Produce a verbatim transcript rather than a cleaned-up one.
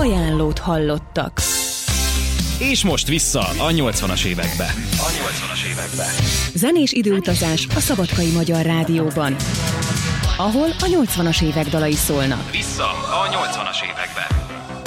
ajánlót hallottak. És most vissza a nyolcvanas évekbe. A nyolcvanas évekbe. Zenés időutazás a Szabadkai Magyar Rádióban, ahol a nyolcvanas évek dalai szólnak. Vissza a nyolcvanas évekbe.